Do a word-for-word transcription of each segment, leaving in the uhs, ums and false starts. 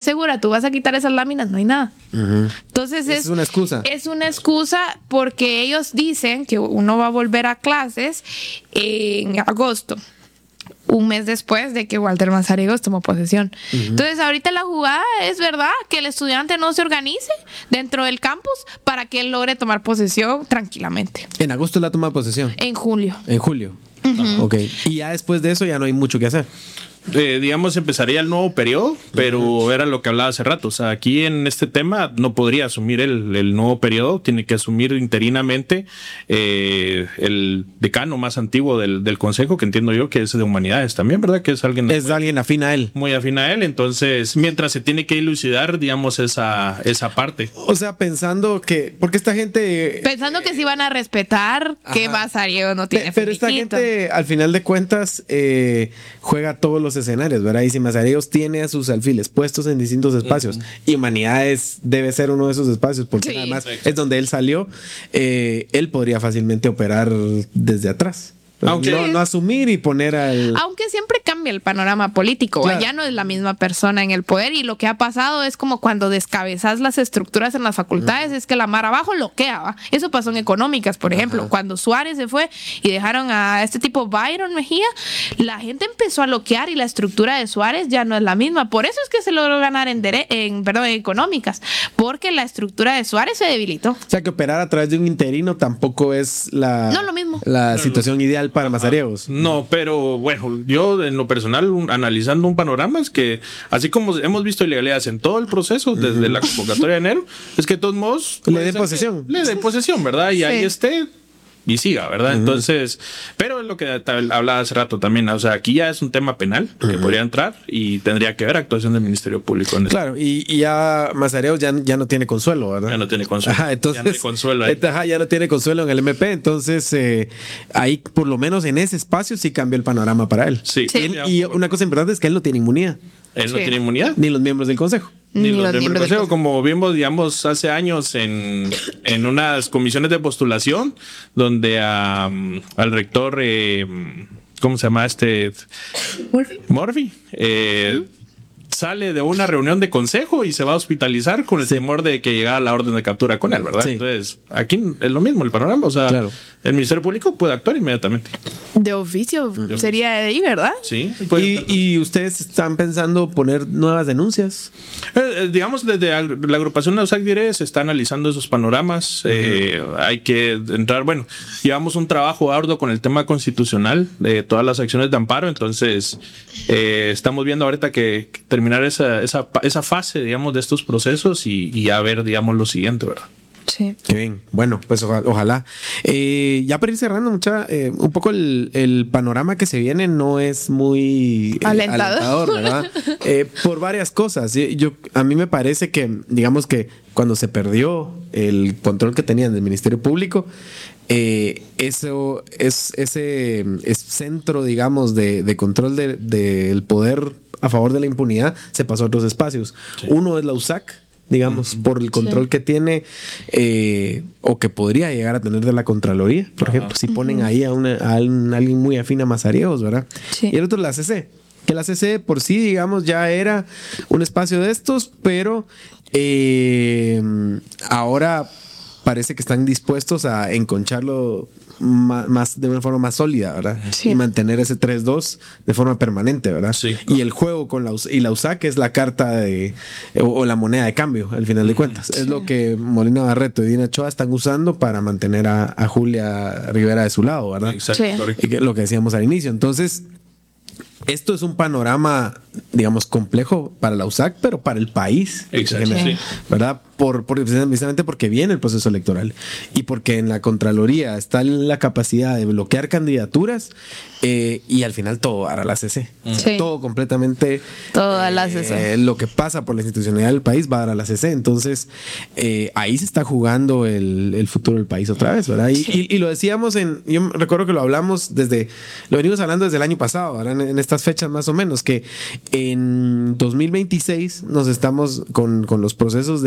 segura, tú vas a quitar esas láminas, no hay nada. Uh-huh. Entonces es, es una excusa. Es una excusa porque ellos dicen que uno va a volver a clases en agosto, un mes después de que Walter Mazariegos tomó posesión. Uh-huh. Entonces ahorita la jugada es verdad que el estudiante no se organice dentro del campus para que él logre tomar posesión tranquilamente. ¿En agosto la toma de posesión? En julio. En julio. Uh-huh. Ok. Y ya después de eso ya no hay mucho que hacer. Eh, digamos, empezaría el nuevo periodo, pero uh-huh. era lo que hablaba hace rato. O sea, aquí en este tema no podría asumir el, el nuevo periodo, tiene que asumir interinamente eh, el decano más antiguo del, del consejo, que entiendo yo que es de humanidades también, ¿verdad? Que es alguien, es muy, alguien afín a él. Muy afín a él. Entonces, mientras se tiene que dilucidar, digamos, esa, esa parte. O sea, pensando que, porque esta gente... Pensando que sí van a respetar Ajá. que Mazariegos no tiene Pero esta gente, al final de cuentas, eh, juega todos los escenarios, ¿verdad? Y si Mazariegos tiene a sus alfiles puestos en distintos espacios, uh-huh. y Humanidades debe ser uno de esos espacios, porque sí, además exacto. es donde él salió, eh, él podría fácilmente operar desde atrás. Aunque no, no asumir y poner al... Aunque siempre cambia el panorama político, claro. ya no es la misma persona en el poder, y lo que ha pasado es como cuando descabezas las estructuras en las facultades, uh-huh. es que la mar abajo loquea, ¿va? Eso pasó en económicas, por ejemplo, uh-huh. cuando Suárez se fue y dejaron a este tipo Byron Mejía, la gente empezó a loquear y la estructura de Suárez ya no es la misma. Por eso es que se logró ganar en, dere- en, perdón, en económicas, porque la estructura de Suárez se debilitó. O sea, que operar a través de un interino tampoco es la, no, lo mismo. la situación no, ideal para Mazariegos. No, pero bueno, yo en lo personal, un, analizando un panorama, es que así como hemos visto ilegalidades en todo el proceso, desde uh-huh. la convocatoria de enero, es que de todos modos... Le den posesión. Le den posesión, ¿verdad? Y sí. ahí esté... y siga, ¿verdad? Uh-huh. Entonces, pero es lo que hablaba hace rato también, o sea, aquí ya es un tema penal que uh-huh. podría entrar y tendría que haber actuación del Ministerio Público en claro, y, y ya Mazariegos ya, ya no tiene consuelo, ¿verdad? Ya no tiene consuelo. Ajá, entonces, ya no hay consuelo ahí. Ajá, ya no tiene consuelo en el M P, entonces eh, ahí por lo menos en ese espacio sí cambia el panorama para él. Sí. sí. Él, y una cosa importante es que él no tiene inmunidad. Él sí. no tiene inmunidad. Ni los miembros del Consejo. Ni, Ni los, los miembros del Consejo, como vimos, digamos, hace años en, en unas comisiones de postulación, donde a, al rector, eh, ¿cómo se llama este? Murphy. Murphy. Eh, ¿Sí? Sale de una reunión de consejo y se va a hospitalizar con el sí. temor de que llegara la orden de captura con él, ¿verdad? Sí. Entonces, aquí es lo mismo el panorama, o sea, claro. el Ministerio Público puede actuar inmediatamente. De oficio, de sería de ahí, ¿verdad? Sí. Y, y ustedes están pensando poner nuevas denuncias. Eh, digamos, desde la agrupación de USAC Dire se está analizando esos panoramas. Uh-huh. Eh, hay que entrar, bueno, llevamos un trabajo arduo con el tema constitucional de todas las acciones de amparo, entonces eh, estamos viendo ahorita que, que terminar esa, esa, esa fase, digamos, de estos procesos y, y a ver, digamos, lo siguiente, ¿verdad? Sí. Qué bien. Bueno, pues ojalá. ojalá. Eh, ya para ir cerrando, mucha, eh, un poco el, el panorama que se viene no es muy eh, alentador, ¿verdad? eh, por varias cosas. Yo, a mí me parece que, digamos que cuando se perdió el control que tenían del Ministerio Público, eh, eso es ese es centro, digamos, de, de control del de, poder a favor de la impunidad se pasó a otros espacios. Sí. Uno es la USAC, digamos, uh-huh. por el control sí. que tiene eh, o que podría llegar a tener de la Contraloría, por uh-huh. ejemplo, si ponen uh-huh. ahí a, una, a, un, a alguien muy afín a Mazariegos, ¿verdad? Sí. Y el otro es la C C, que la C C por sí, digamos, ya era un espacio de estos, pero eh, ahora parece que están dispuestos a enconcharlo más, más de una forma más sólida, ¿verdad? Sí. Y mantener ese tres dos de forma permanente, ¿verdad? Sí. Y el juego con la y la USAC es la carta de o, o la moneda de cambio, al final de cuentas. Sí. Es lo que Molina Barreto y Dina Ochoa están usando para mantener a, a Julia Rivera de su lado, ¿verdad? Exacto. Sí. Y que, lo que decíamos al inicio. Entonces, esto es un panorama, digamos, complejo para la USAC, pero para el país. Exacto. Sí. ¿Verdad? Por, por, precisamente porque viene el proceso electoral y porque en la Contraloría está la capacidad de bloquear candidaturas eh, y al final todo a la C C. Sí. Todo completamente. Todo a la C C. Eh, lo que pasa por la institucionalidad del país va a dar a la C C. Entonces, eh, ahí se está jugando el, el futuro del país otra vez, ¿verdad? Y, sí. y, y lo decíamos en. Yo recuerdo que lo hablamos desde. Lo venimos hablando desde el año pasado, ¿verdad? En, en estas fechas más o menos, que en dos mil veintiséis nos estamos con, con los procesos de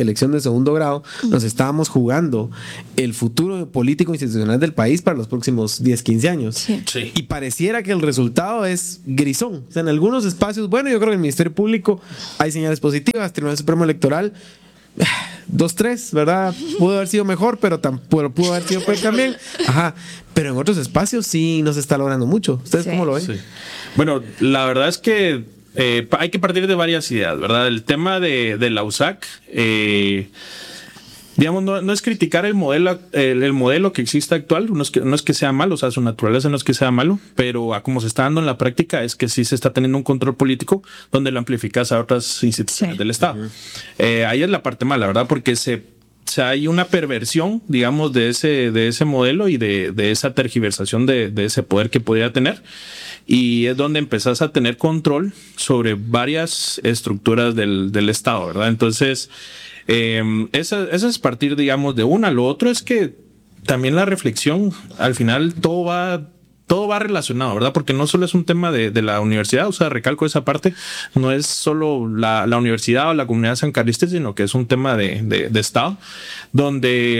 elección de segundo grado, nos estábamos jugando el futuro político institucional del país para los próximos diez, quince años. Sí. Sí. Y pareciera que el resultado es grisón. O sea, en algunos espacios, bueno, yo creo que en el Ministerio Público hay señales positivas, Tribunal Supremo Electoral, dos, tres, ¿verdad? Pudo haber sido mejor, pero tampoco pudo haber sido peor también. Ajá. Pero en otros espacios sí no se está logrando mucho. ¿Ustedes Sí. cómo lo ven? Sí. Bueno, la verdad es que eh, hay que partir de varias ideas, ¿verdad? El tema de, de la U S A C, eh, digamos, no, no es criticar el modelo, el, el modelo que existe actual, no es que, no es que sea malo, o sea, su naturaleza no es que sea malo, pero a como se está dando en la práctica es que sí se está teniendo un control político donde lo amplificas a otras instituciones Sí. del Estado. Uh-huh. eh, ahí es la parte mala, ¿verdad? Porque se O sea, hay una perversión, digamos, de ese, de ese modelo y de, de esa tergiversación de, de ese poder que podría tener. Y es donde empezás a tener control sobre varias estructuras del, del Estado, ¿verdad? Entonces, eh, esa, esa es partir, digamos, de una. Lo otro es que también la reflexión, al final todo va... Todo va relacionado, ¿verdad? Porque no solo es un tema de, de la universidad, o sea, recalco esa parte, no es solo la, la universidad o la comunidad sancarlista, sino que es un tema de, de, de Estado, donde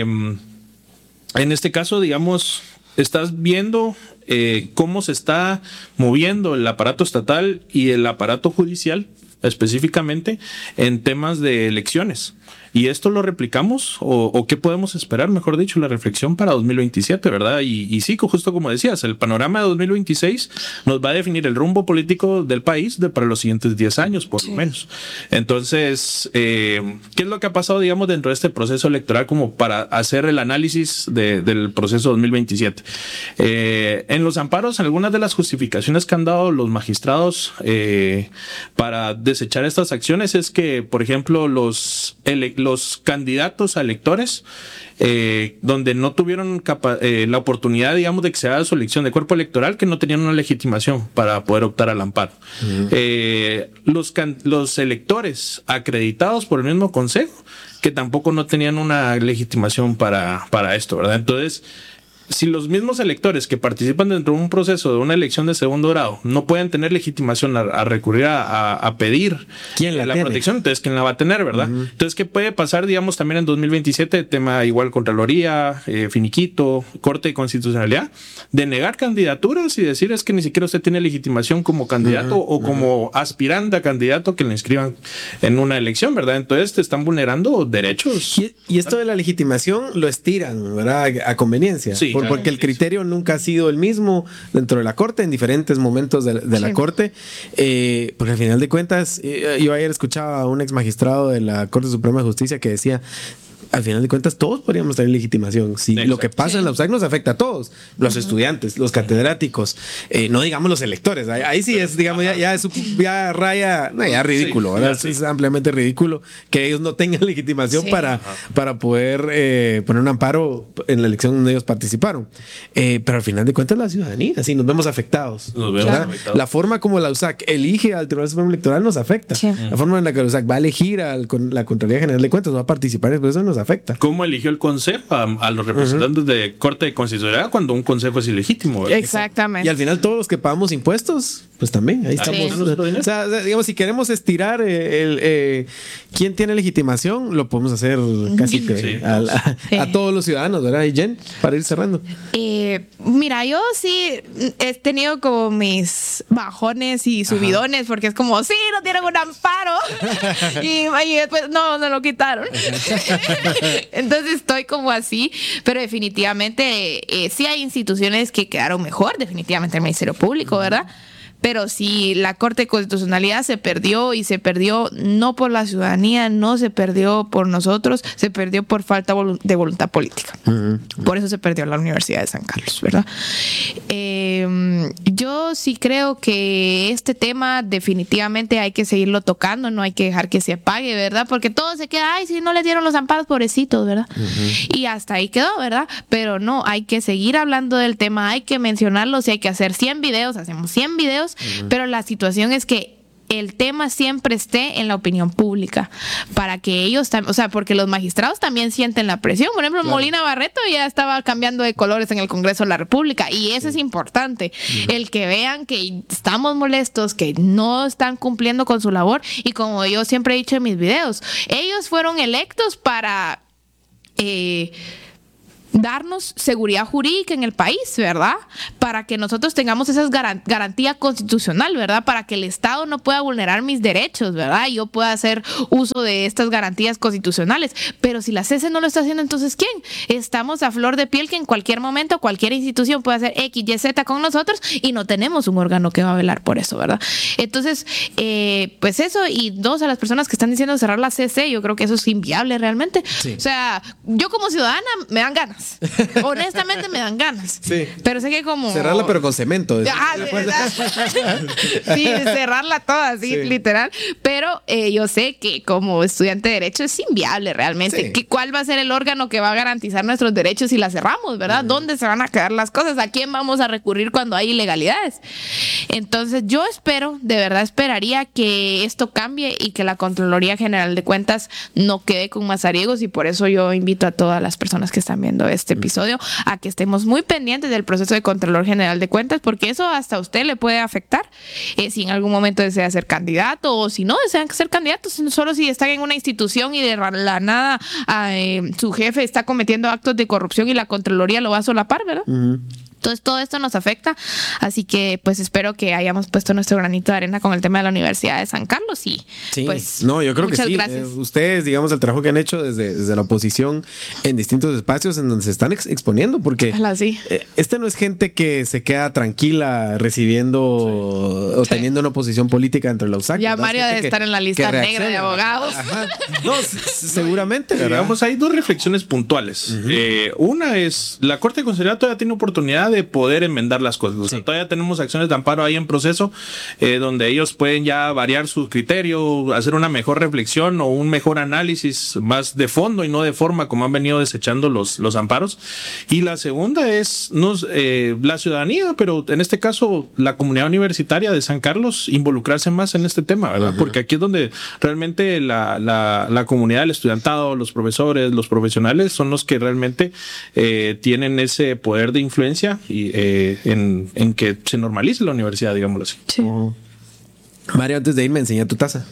en este caso, digamos, estás viendo eh, cómo se está moviendo el aparato estatal y el aparato judicial, específicamente en temas de elecciones. ¿Y esto lo replicamos o, o qué podemos esperar, mejor dicho, la reflexión para dos mil veintisiete, ¿verdad? Y, y sí, justo como decías, el panorama de dos mil veintiséis nos va a definir el rumbo político del país de, para los siguientes diez años, por sí. lo menos. Entonces, eh, ¿qué es lo que ha pasado, digamos, dentro de este proceso electoral como para hacer el análisis de, del proceso dos mil veintisiete? Eh, en los amparos, algunas de las justificaciones que han dado los magistrados eh, para desechar estas acciones es que, por ejemplo, los electores los candidatos a electores eh, donde no tuvieron capa- eh, la oportunidad, digamos, de que se haga su elección de cuerpo electoral, que no tenían una legitimación para poder optar al amparo. Uh-huh. Eh, los, can- los electores acreditados por el mismo consejo, que tampoco no tenían una legitimación para, para esto, ¿verdad? Entonces, si los mismos electores que participan dentro de un proceso de una elección de segundo grado no pueden tener legitimación a, a recurrir a, a, a pedir ¿Quién la, la tiene? protección, entonces ¿quién la va a tener, verdad? Uh-huh. Entonces, ¿qué puede pasar, digamos, también en dos mil veintisiete? Tema igual Contraloría, eh, Finiquito, Corte de Constitucionalidad, de negar candidaturas y decir es que ni siquiera usted tiene legitimación como candidato uh-huh. o como uh-huh. aspirante a candidato que le inscriban en una elección, ¿verdad? Entonces te están vulnerando derechos. Y, y esto de la legitimación lo estiran, ¿verdad? A conveniencia. Sí. Por, porque el criterio nunca ha sido el mismo dentro de la Corte, en diferentes momentos de, de la sí. Corte, eh, porque al final de cuentas, eh, yo ayer escuchaba a un ex magistrado de la Corte Suprema de Justicia que decía, al final de cuentas todos podríamos tener legitimación. Si Exacto. lo que pasa sí. en la U S A C nos afecta a todos, los uh-huh. estudiantes, los catedráticos, eh, no digamos los electores. Ahí, ahí sí es, digamos, ya, ya, es, ya raya, no, ya ridículo, sí, ¿verdad? Sí. Es ampliamente ridículo que ellos no tengan legitimación sí. para, para poder eh, poner un amparo en la elección donde ellos participaron. Eh, pero al final de cuentas la ciudadanía, sí, nos vemos afectados. Nos vemos afectados. La forma como la U S A C elige al Tribunal Supremo Electoral nos afecta. Sí. La forma en la que la U S A C va a elegir a la Contraloría General de Cuentas, va a participar, por eso nos afecta. ¿Cómo eligió el consejo a, a los representantes uh-huh. de Corte de Constitucionalidad cuando un consejo es ilegítimo? ¿verdad? Exactamente. Y al final todos los que pagamos impuestos, pues también, ahí estamos. Sí. O sea, digamos, si queremos estirar eh, el, eh, quién tiene legitimación, lo podemos hacer casi que sí. a, a, sí. a todos los ciudadanos, ¿verdad? Y Jen, para ir cerrando. Eh, mira, yo sí he tenido como mis bajones y subidones, Ajá. porque es como, sí, no tienen un amparo. y, y después, no, no lo quitaron. Entonces estoy como así, pero definitivamente eh, sí hay instituciones que quedaron mejor, definitivamente el Ministerio Público, ¿verdad? Pero si la Corte de Constitucionalidad se perdió y se perdió no por la ciudadanía, no se perdió por nosotros, se perdió por falta de voluntad política. Uh-huh. Por eso se perdió la Universidad de San Carlos, ¿verdad? Eh, yo sí creo que este tema definitivamente hay que seguirlo tocando, no hay que dejar que se apague, ¿verdad? Porque todo se queda, ay, si no les dieron los amparos, pobrecitos, ¿verdad? Uh-huh. Y hasta ahí quedó, ¿verdad? Pero no, hay que seguir hablando del tema, hay que mencionarlo, si hay que hacer cien videos, hacemos cien videos. Uh-huh. Pero la situación es que el tema siempre esté en la opinión pública, para que ellos, tam- o sea, porque los magistrados también sienten la presión. Por ejemplo, claro. Molina Barreto ya estaba cambiando de colores en el Congreso de la República, y eso sí. es importante, uh-huh. el que vean que estamos molestos, que no están cumpliendo con su labor, y como yo siempre he dicho en mis videos, ellos fueron electos para eh, darnos seguridad jurídica en el país, ¿verdad? Para que nosotros tengamos esas garan- garantía constitucional, ¿verdad? Para que el Estado no pueda vulnerar mis derechos, ¿verdad? Y yo pueda hacer uso de estas garantías constitucionales. Pero si la C C no lo está haciendo, entonces ¿quién? Estamos a flor de piel que en cualquier momento cualquier institución puede hacer X, Y, Z con nosotros, y no tenemos un órgano que va a velar por eso, ¿verdad? Entonces, eh, pues eso, y dos, a las personas que están diciendo cerrar la C C, yo creo que eso es inviable realmente. Sí. O sea, yo como ciudadana me dan ganas. Honestamente me dan ganas. Sí. Pero sé que como... cerrarla pero con cemento. Ah, sí, cerrarla toda, así, sí. literal. Pero eh, yo sé que como estudiante de Derecho es inviable realmente. Sí. ¿Qué, ¿Cuál va a ser el órgano que va a garantizar nuestros derechos si la cerramos, verdad? Uh-huh. ¿Dónde se van a quedar las cosas? ¿A quién vamos a recurrir cuando hay ilegalidades? Entonces yo espero, de verdad esperaría que esto cambie y que la Contraloría General de Cuentas no quede con mazariegos, y por eso yo invito a todas las personas que están viendo este episodio a que estemos muy pendientes del proceso de Contralor General de Cuentas, porque eso hasta a usted le puede afectar eh, si en algún momento desea ser candidato, o si no desean ser candidatos, solo si están en una institución y de la nada eh, su jefe está cometiendo actos de corrupción y la Contraloría lo va a solapar, ¿verdad? Uh-huh. Entonces todo esto nos afecta, así que pues espero que hayamos puesto nuestro granito de arena con el tema de la Universidad de San Carlos, y sí. pues no, yo creo que sí. Gracias. Eh, ustedes, digamos, el trabajo que han hecho desde, desde la oposición en distintos espacios en donde se están ex- exponiendo, porque sí. eh, este no es gente que se queda tranquila recibiendo sí. o sí. teniendo una posición política entre la U S A C. Ya Mario debe estar en la lista negra de abogados. Ajá. No, seguramente. ¿verdad? Digamos, hay dos reflexiones puntuales. Uh-huh. Eh, una es, la Corte Constitucional todavía tiene oportunidad de poder enmendar las cosas. O sea, sí. todavía tenemos acciones de amparo ahí en proceso, eh, donde ellos pueden ya variar su criterio, hacer una mejor reflexión o un mejor análisis más de fondo y no de forma como han venido desechando los, los amparos. Y la segunda es nos, eh, la ciudadanía, pero en este caso la comunidad universitaria de San Carlos, involucrarse más en este tema, ¿verdad? Uh-huh. Porque aquí es donde realmente la, la, la comunidad, el estudiantado, los profesores, los profesionales son los que realmente eh, tienen ese poder de influencia y eh, en, en que se normalice la universidad, digámoslo así. Sí. Oh. Mario, antes de irme, enseña tu taza.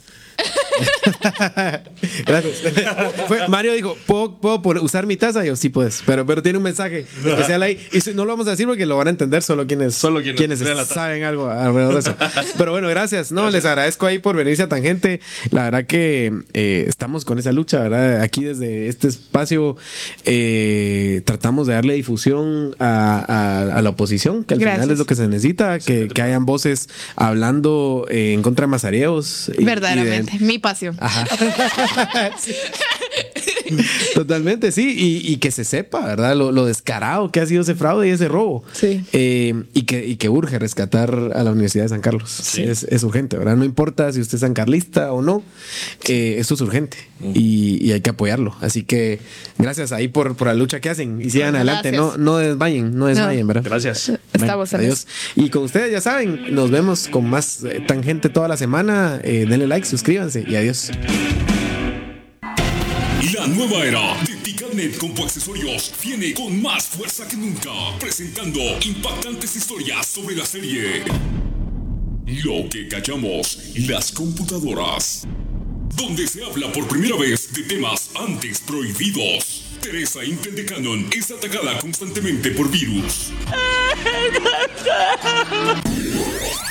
Gracias. Fue, Mario dijo, ¿puedo, ¿puedo usar mi taza? Y yo, sí puedes, pero, pero tiene un mensaje especial ahí. Y no lo vamos a decir porque lo van a entender solo quienes, solo quienes, quienes saben algo alrededor de eso. Pero bueno, gracias. No, gracias. Les agradezco ahí por venirse a Tangente. La verdad que eh, estamos con esa lucha, ¿verdad? Aquí desde este espacio eh, tratamos de darle difusión a, a, a la oposición, que al gracias. final es lo que se necesita, que, que hayan voces hablando eh, en contra de mazareos. Verdaderamente, de, mi pasión. Ajá. Sí. Totalmente, sí, y, y que se sepa, ¿verdad? Lo, lo descarado que ha sido ese fraude y ese robo. Sí. Eh, y, que, y que urge rescatar a la Universidad de San Carlos. Sí. Es, es urgente, ¿verdad? No importa si usted es sancarlista o no, eh, esto es urgente uh-huh. y, y hay que apoyarlo. Así que gracias ahí por, por la lucha que hacen y sigan gracias. adelante. No, no desmayen, no desmayen, ¿verdad? Gracias. Estamos bueno, adiós. Y con ustedes, ya saben, nos vemos con más eh, Tangente toda la semana. Eh, denle like, suscríbanse y adiós. La nueva era de Ticanet Compu Accesorios viene con más fuerza que nunca, presentando impactantes historias sobre la serie Lo que callamos las computadoras, donde se habla por primera vez de temas antes prohibidos. Teresa Intel de Canon es atacada constantemente por virus.